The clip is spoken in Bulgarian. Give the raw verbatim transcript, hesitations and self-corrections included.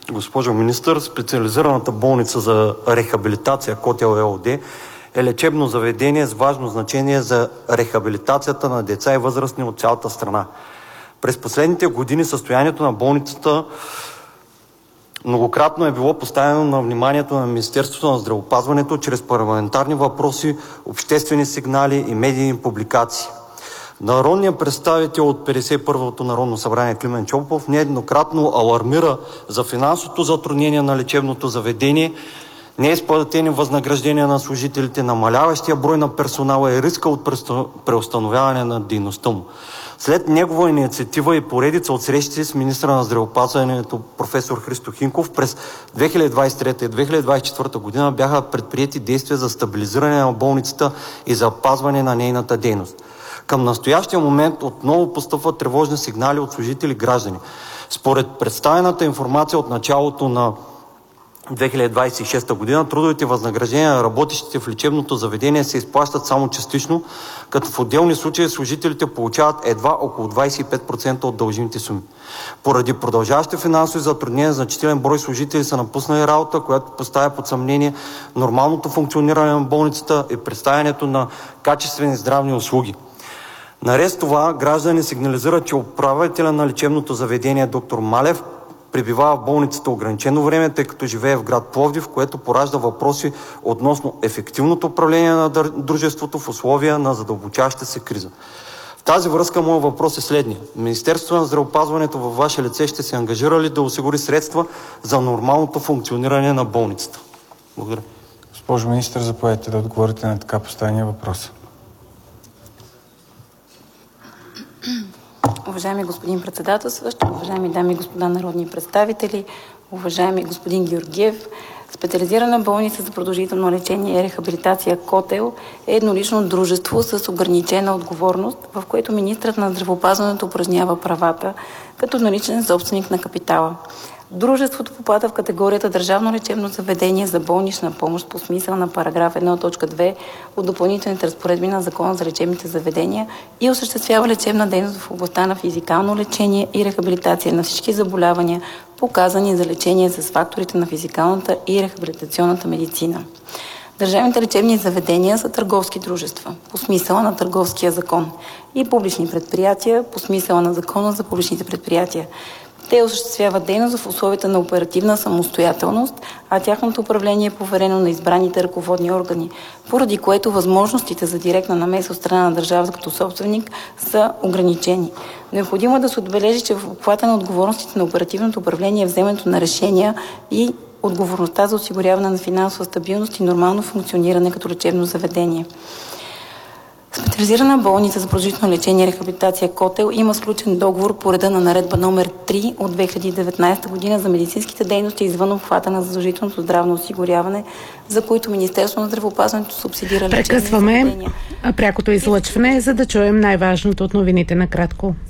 Госпожо министър, специализираната болница за рехабилитация Котел ЕООД е лечебно заведение с важно значение за рехабилитацията на деца и възрастни от цялата страна. През последните години състоянието на болницата многократно е било поставено на вниманието на Министерството на здравеопазването чрез парламентарни въпроси, обществени сигнали и медийни публикации. Народният представител от петдесет и първото Народно събрание Климент Шопов нееднократно алармира за финансовото затруднение на лечебното заведение, неизплатени възнаграждения на служителите, намаляващия брой на персонала и риска от преустановяване на дейността му. След негова инициатива и поредица от срещи с министъра на здравеопазването професор Христо Хинков през две хиляди двадесет и трета и две хиляди двадесет и четвърта година бяха предприети действия за стабилизиране на болницата и запазване на нейната дейност. Към настоящия момент отново постъпват тревожни сигнали от служители и граждани. Според представената информация от началото на две хиляди двадесет и шеста година трудовите възнаграждения на работещите в лечебното заведение се изплащат само частично, като в отделни случаи служителите получават едва около двадесет и пет процента от дължимите суми. Поради продължаващи финансови затруднения, значителен брой служители са напуснали работа, която поставя под съмнение нормалното функциониране на болницата и представянето на качествени здравни услуги. Наред с това, граждани сигнализират, че управителя на лечебното заведение доктор Малев пребивава в болницата ограничено време, тъй като живее в град Пловдив, което поражда въпроси относно ефективното управление на дружеството в условия на задълбочаваща се криза. В тази връзка моят въпрос е следния. Министерството на здравеопазването във ваше лице ще се ангажира ли да осигури средства за нормалното функциониране на болницата? Благодаря. Госпожо министър, заповядайте да отговорите на така поставения въпрос. Уважаеми господин председателстващ, уважаеми дами и господа народни представители, уважаеми господин Георгиев, специализирана болница за продължително лечение и рехабилитация Котел е еднолично дружество с ограничена отговорност, в което министърът на здравеопазването упражнява правата като едноличен собственик на капитала. Дружеството попада в категорията държавно лечебно заведение за болнична помощ по смисъл на параграф едно точка две от допълнителните разпоредби на Закона за лечебните заведения и осъществява лечебна дейност в областта на физикално лечение и рехабилитация на всички заболявания, показани за лечение с факторите на физикалната и рехабилитационната медицина. Държавните лечебни заведения са търговски дружества по смисъла на Търговския закон и публични предприятия по смисъла на Закона за публичните предприятия. Те осъществяват дейност в условията на оперативна самостоятелност, а тяхното управление е поверено на избраните ръководни органи, поради което възможностите за директна намеса от страна на държавата като собственик са ограничени. Необходимо е да се отбележи, че в обхвата на отговорностите на оперативното управление е вземането на решения и отговорността за осигуряване на финансова стабилност и нормално функциониране като лечебно заведение. Специализирана болница за продължително лечение и рехабилитация Котел има сключен договор по реда на наредба номер три от две хиляди и деветнадесета година за медицинските дейности извън обхвата на задължителното здравно осигуряване, за които Министерството на здравеопазването субсидира лечебни заведения. Прекъсваме прякото излъчване, за да чуем най-важното от новините накратко.